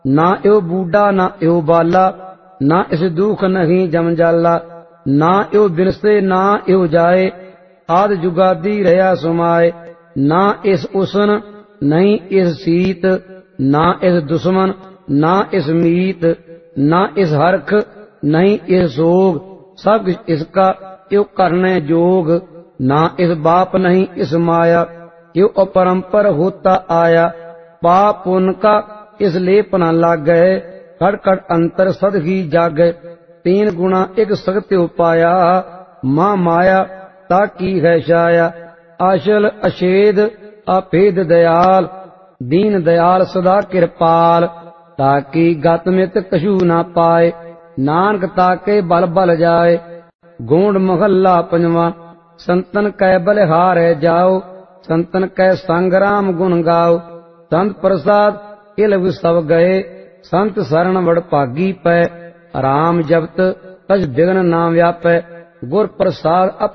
ना यो बूढ़ा ना यो बाला, ना इस दुख नहीं जम जाला। ना यो बिनसे ना यो जाए, आद जुगादी रहा सुमाए। ना इस उसन नहीं इस सीत, ना इस दुश्मन ना इस मीत, ना इस हरख नहीं इस सोग। सब कुछ इसका यो करने जोग, ना इस बाप नहीं इस माया। यो अपरंपर होता आया, पाप पुण्य का इस लेप न लाग गए। कड़ कड़ अंतर सद ही जाग, तीन गुणा एक सत्य उपाया। माँ माया ताकी है छाया, अचल अछेद अभेद दयाल। दीन दयाल सदा कृपाल, ताकि गत मित कछू ना पाए। नानक ताके बल बल जाए। गोंड महला पंजवा। संतन कै बलिहारे जाओ, संतन कै संग्राम गुण गाओ। संत प्रसाद इलव सब गए, संत शरण बड़ भागी पै। राम जपत कछ बिघ्न ना व्यापै, गुर प्रसाद